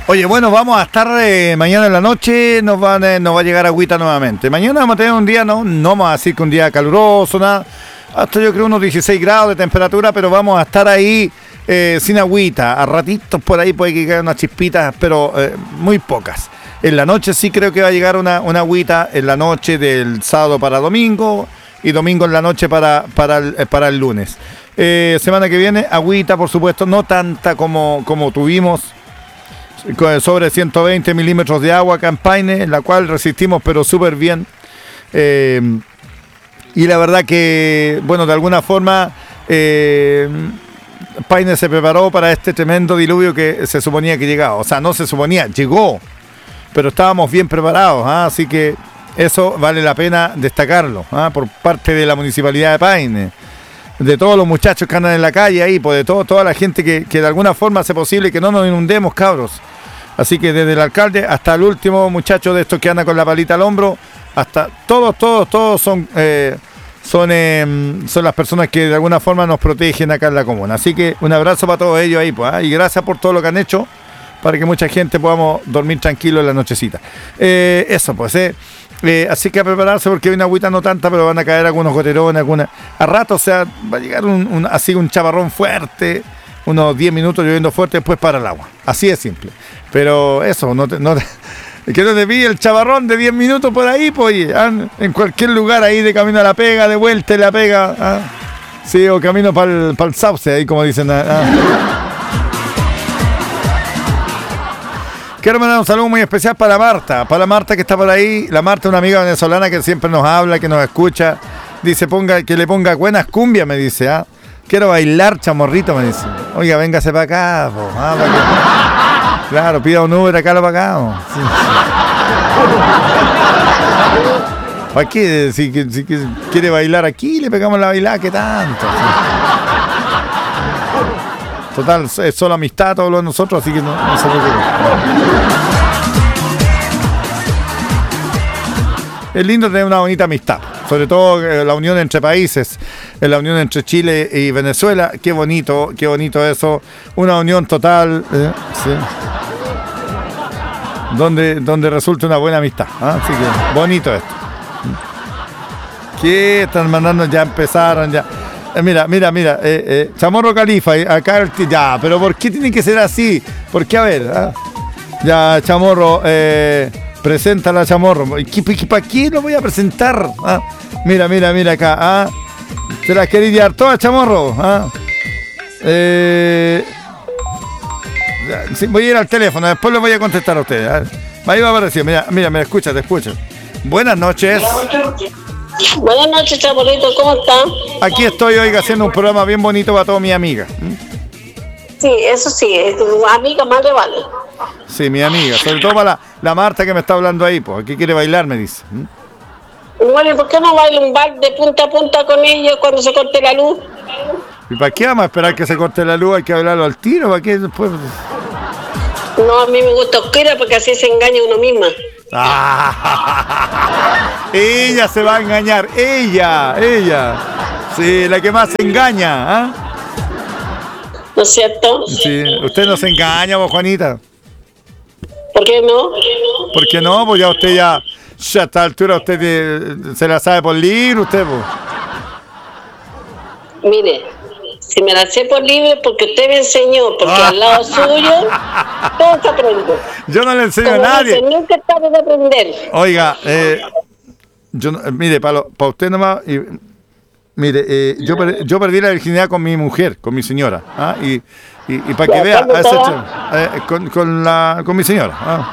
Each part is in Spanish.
Oye, bueno, vamos a estar mañana en la noche, nos va a llegar agüita nuevamente. Mañana vamos a tener un día, no vamos a decir que un día caluroso, nada, hasta yo creo unos 16 grados de temperatura, pero vamos a estar ahí sin agüita. A ratitos por ahí puede que caigan unas chispitas, pero muy pocas. En la noche sí creo que va a llegar una agüita en la noche del sábado para domingo y domingo en la noche para el lunes. Semana que viene, agüita, por supuesto, no tanta como tuvimos, sobre 120 milímetros de agua acá en Paine, en la cual resistimos pero súper bien. Y la verdad que, bueno, de alguna forma Paine se preparó para este tremendo diluvio que se suponía que llegaba. O sea, no se suponía, llegó, pero estábamos bien preparados, así que eso vale la pena destacarlo, por parte de la Municipalidad de Paine, de todos los muchachos que andan en la calle ahí, pues de toda la gente que de alguna forma hace posible que no nos inundemos, cabros. Así que desde el alcalde hasta el último muchacho de estos que anda con la palita al hombro, hasta todos son las personas que de alguna forma nos protegen acá en la comuna. Así que un abrazo para todos ellos ahí, pues, y gracias por todo lo que han hecho para que mucha gente podamos dormir tranquilo en la nochecita. Eso, pues, así que a prepararse porque hay una agüita no tanta, pero van a caer algunos goterones, a rato, o sea, va a llegar un chaparrón fuerte, unos 10 minutos lloviendo fuerte, después para el agua. Así es simple. Pero eso, que no te pille el chaparrón de 10 minutos por ahí, pues, en cualquier lugar ahí de camino a la pega, de vuelta y la pega, sí, o camino para el sauce, ahí como dicen. Quiero mandar un saludo muy especial para Marta que está por ahí. La Marta, una amiga venezolana que siempre nos habla, que nos escucha. Dice, que le ponga buenas cumbias, me dice, Quiero bailar, chamorrito, me dice. Oiga, véngase para acá, Claro, pida un Uber acá, para acá. Sí. ¿Para qué? Si quiere bailar aquí, le pegamos la bailada, ¿qué tanto? Sí. Total, es solo amistad todos los nosotros, así que no se preocupe. Es lindo tener una bonita amistad, sobre todo la unión entre países, la unión entre Chile y Venezuela. Qué bonito eso, una unión total, sí, donde resulta una buena amistad, así que bonito esto. ¿Qué están mandando? Ya empezaron, ya. Mira, Chamorro Califa, acá ya, pero ¿por qué tiene que ser así? Porque, a ver, ya, Chamorro, preséntala, Chamorro. ¿Para qué lo voy a presentar? Mira acá, ¿te la queréis llevar toda, Chamorro? Sí, voy a ir al teléfono, después le voy a contestar a ustedes. Ahí va a aparecer, mira, me escucha, te escucho. Buenas noches. Buenas noches, Chabolito, ¿cómo está? Aquí estoy, oiga, haciendo un programa bien bonito para todas mis amigas. Sí, eso sí, tu amiga más le vale. Sí, mi amiga, sobre todo para la Marta que me está hablando ahí, pues, aquí quiere bailar, me dice. Bueno, ¿por qué no baila un bar de punta a punta con ellos cuando se corte la luz? ¿Y para qué vamos a esperar que se corte la luz? Hay que hablarlo al tiro, ¿para qué después? No, a mí me gusta oscura porque así se engaña uno misma. Ella se va a engañar, ella. Sí, la que más se engaña, ¿No es cierto? Sí, usted no se engaña, vos, Juanita. ¿Por qué no? ¿Por qué no? Pues ya usted ya a esta altura usted se la sabe por libro, usted, pues. Mire, si me la sé por libre porque usted me enseñó, porque al lado suyo todo se aprende. Yo no le enseño como a nadie. Dice, nunca es tarde de aprender. Oiga, mire, para usted nomás, mire, yo perdí la virginidad con mi mujer, con mi señora, y para que vea, con mi señora.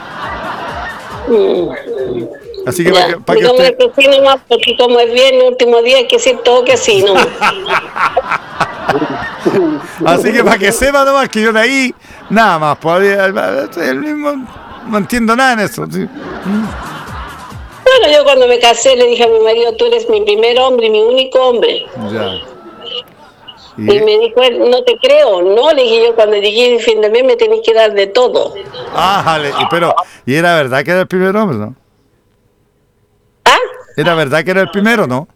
Así que para que usted... que sí nomás, porque como es bien el último día hay que decir todo que sí, ¿no? Así que para que sepa nomás que yo de ahí, nada más, el mismo, no entiendo nada en eso. ¿Sí? Bueno, yo cuando me casé le dije a mi marido, tú eres mi primer hombre y mi único hombre. Ya. Y me dijo él, no te creo, no, le dije yo, cuando llegué el fin de mes me tenés que dar de todo. Vale, y era verdad que era el primer hombre, ¿no? ¿Era verdad que era el primero, no?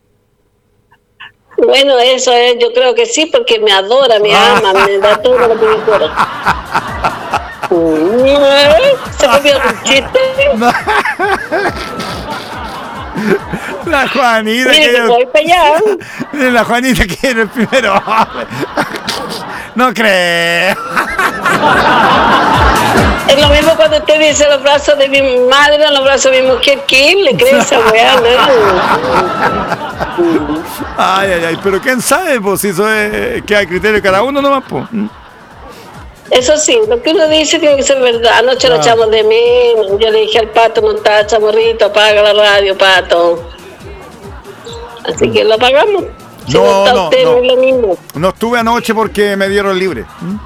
Bueno, eso es, yo creo que sí, porque me adora, me ama, me da todo lo que yo quiero. Se me olvidó un chiste. No. La Juanita. Mire, que voy para allá. Mire, la Juanita quiere el primero. No creo. Es lo mismo cuando usted dice los brazos de mi madre, los brazos de mi mujer. ¿Quién le cree esa weá? No. Ay, pero quién sabe, pues, si eso queda a criterio de cada uno nomás, pues. Eso sí, lo que uno dice tiene que ser verdad. Anoche lo echamos de menos. Yo le dije al Pato, no está, chamorrito, apaga la radio, Pato. Así que lo apagamos. Si no está usted, no es lo mismo. No estuve anoche porque me dieron libre.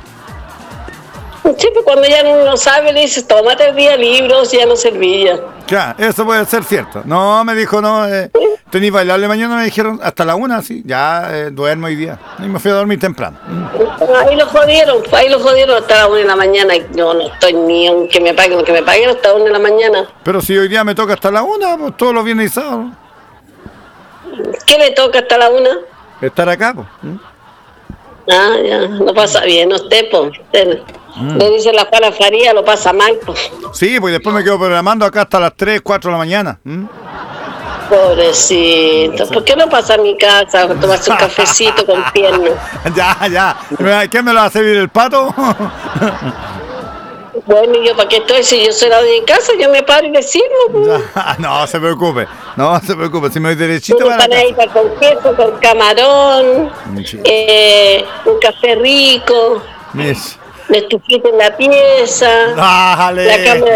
Sí, pues cuando ya no sabe, le dices, tómate el día libre, o si ya no servía. Claro, eso puede ser cierto. No, me dijo, no, tenía bailable mañana, me dijeron, hasta la 1, sí, ya duermo hoy día. Y me fui a dormir temprano. Ahí lo jodieron hasta la 1 de la mañana. Y yo no estoy ni aunque me paguen hasta la 1 de la mañana. Pero si hoy día me toca hasta la 1, pues todos los viernes y sábados. ¿Qué le toca hasta la 1? Estar acá, pues. Ah, ya, no pasa bien, usted, pues. Le dice la Juana Faría, lo pasa mal, pues. Sí, pues después me quedo programando acá hasta las 3, 4 de la mañana. Pobrecito, ¿por qué no pasa a mi casa a tomarse un cafecito con piernas? Ya. ¿Quién me lo va a servir, el Pato? Bueno, ¿y yo para qué estoy? Si yo soy la de casa, yo me paro y le sirvo. No se preocupe, si me voy derechito para la casa. Con queso, con camarón, sí. Un café rico. Mis. La estufita en la pieza. Dale. La cama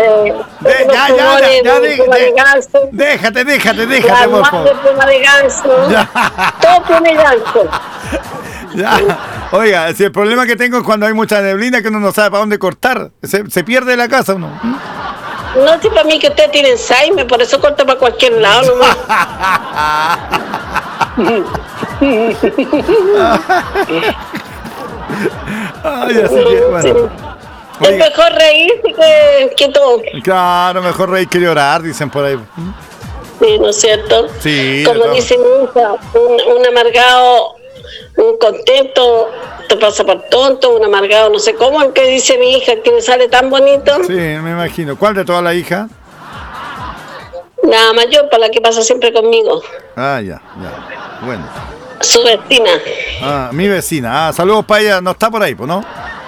de ganso. Déjate, la por favor. De pluma de ganso. Todo pluma de ganso. Ya. Oiga, si el problema que tengo es cuando hay mucha neblina que uno no sabe para dónde cortar, se pierde la casa uno. No, sí, para mí que usted tiene Alzheimer, por eso corta para cualquier lado nomás. Ay, así que, bueno. Es mejor reírse que todo. Claro, mejor reír que llorar, dicen por ahí. Sí, ¿no es cierto? Sí. Como dice mi hija, un amargado, un contento, te pasa por tonto, un amargado, no sé cómo, el que dice mi hija, que le sale tan bonito. Sí, me imagino. ¿Cuál de todas las hijas? La mayor, para la que pasa siempre conmigo. Ah, ya. Bueno. Su vecina. Ah, mi vecina. Saludos para ella. No está por ahí, pues, ¿no?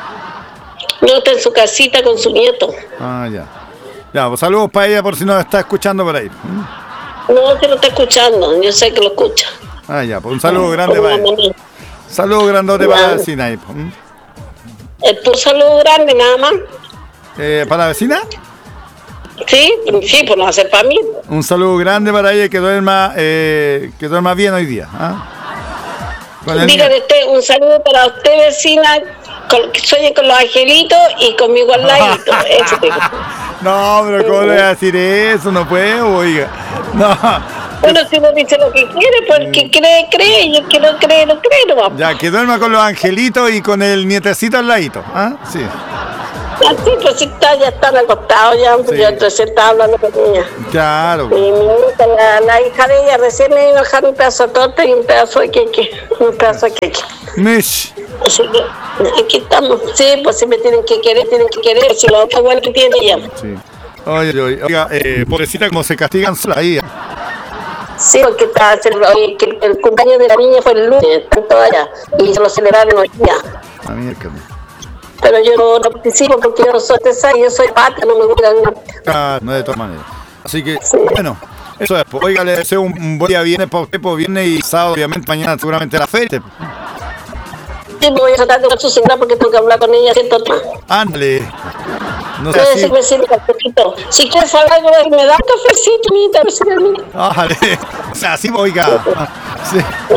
No, está en su casita con su nieto. Ah, ya. Ya, pues saludos para ella por si nos está escuchando por ahí. No, se lo está escuchando. Yo sé que lo escucha. Ah, ya, pues un saludo grande para ella. Saludo grandote para la vecina ahí. Un saludo grande nada más. ¿Para la vecina? Sí, pues no va a ser para mí. Un saludo grande para ella, que duerma bien hoy día. Dígale usted, un saludo para usted, vecina, que sueñe con los angelitos y conmigo al ladito. Eso digo. No, pero ¿cómo le voy a decir eso? No puedo, oiga. No. Bueno, si uno dice lo que quiere, pues el que cree, y el que no cree, no cree, no va. Ya, que duerma con los angelitos y con el nietecito al ladito. Sí. Así, pues sí, ya están acostados ya, sí. Yo entonces estaba hablando con ella. Claro. Y mi hija, la hija de ella recién me iba a dejar un pedazo de torta y un pedazo de queque. Mish. Así que aquí estamos. Sí, pues si me tienen que querer, si lo otro bueno que tiene ella. Sí. Oiga, pobrecita, como se castigan sola ahí. Sí, porque el cumpleaños de la niña fue el lunes, están todas allá, y se lo celebraron hoy día. A mí pero yo no participo porque yo no soy tesada y yo soy pata, no me gusta nada. No, de todas maneras. Así que, sí. Bueno, eso es. Oiga, le deseo un buen día viernes para usted, viernes y sábado, obviamente, mañana seguramente la feria. Sí, me voy a tratar de hablar su señora porque tengo que hablar con ella, ¿cierto? Ándale. No sé si me sirve cafecito. Si quieres saber algo, me da un cafecito, mita. Ájale. O sea, sí, oiga. Sí.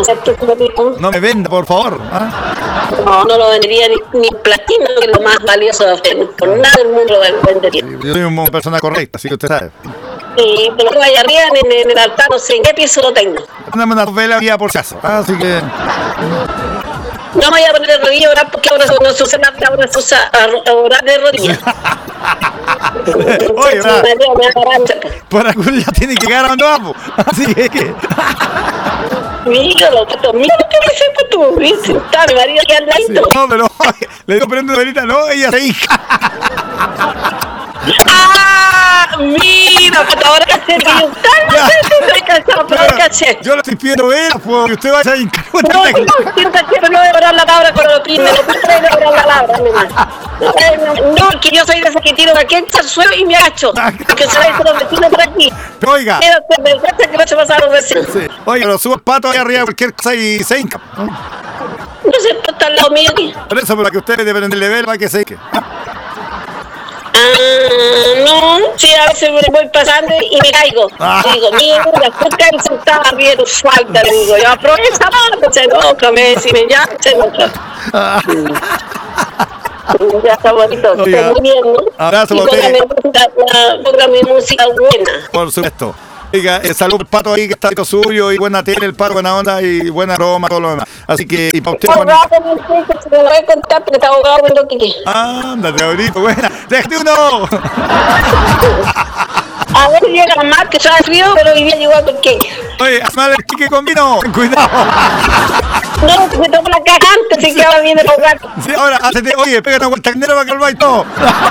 No me venda, por favor. No lo vendería ni platino, que es lo más valioso. Por nada del mundo lo vendería. Yo soy una persona correcta, así que usted sabe. Sí, pero lo vaya arriba en el altar, no sé en qué piso lo tengo. Dame una vela vía por si acaso. Así que... No me voy a poner de rodillas ahora porque ahora no se usa nada, ahora se usa a orar de rodillas. Oye, por algún lado tiene que llegar a donde vamos. Así que... Míralo, Pato, mira lo que dice Pato. Dice, está mi marido aquí al ladito. Sí, no, pero le digo prende una velita, no, ella se hija. ¡Ah! Mira, Pato, ahora caché que yo caché. Yo lo estoy pidiendo ver, porque usted va a hincar. No, yo caché, pero no voy a orar la palabra con los pines, no puedo orar la palabra, no, que yo soy de ese que tiro de aquí al suelo y me agacho, que se ve con los vecinos por aquí. Oiga. Quiero hacer vergüenza que no se pasan los vecinos. Sí. Oiga, lo subo el pato ahí arriba de cualquier cosa y se hinca. No sé, está al lado mío aquí. Por eso, para que usted depende del nivel, para que se hinque. No, sí, a veces me voy pasando y me caigo. Digo, mira, azúcar sentada bien, falta, digo, yo aprovecho, se enoja, me dice, ya se enoja. Ya está bonito, está muy bien, ¿no? Abrazo, y póngame música buena. Por supuesto. Oiga, salud el pato ahí que está todo suyo y buena tele, el pato, buena onda y buena aroma, todo lo demás. Así que, y para usted, Juanita. Me lo voy a contar porque está ahogado con lo que quiere. Ándate, bonito, buena. ¡Déjate uno! A ver, llega más que sabe frío, pero hoy día llegó a pequeña. Oye, hazme el chique con vino. Cuidado. No, se toma la caja antes, así que va bien de ahogar. Sí, ahora, hacete, oye, pega una vuelta carnera para que lo vaya todo.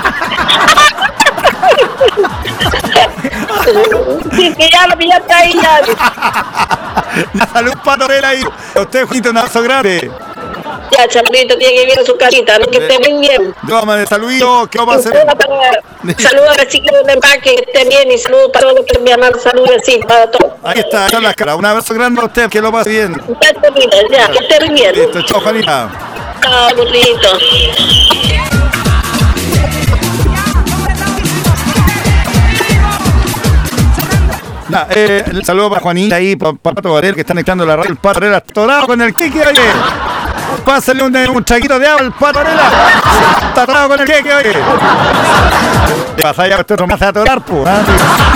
Sí, que ya lo pillaste ahí, ya. La salud patorela y usted, Juanito, un abrazo grande. Ya, Chaparrito, tiene que ir a su casita, ¿no? Que esté muy bien. Llámame, saludito, ¿qué vamos a hacer? Saludos a Reciclo de Empaque, que esté bien, y saludos para todos los que me llaman, saludos así, para todos. Ahí está, son las caras. Un abrazo grande a usted, que lo pase bien. Ya, que esté muy bien. Listo, chao, Juanita. Chao, burrito. El saludo para Juanita ahí, para Pato Varela, que están echando la radio. El Pato Varela atorado con el Kike, oye. Pásale un traguito de agua al Pato Varela. Está atorado con el Kike, oye. Te vas allá, usted no me hace atorar, pues.